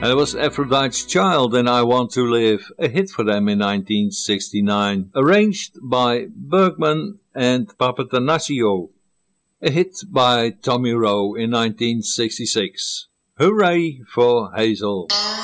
And it was Aphrodite's Child and I Want to Live, a hit for them in 1969, arranged by Bergman and Papatanasio. A hit by Tommy Rowe in 1966. Hooray for Hazel.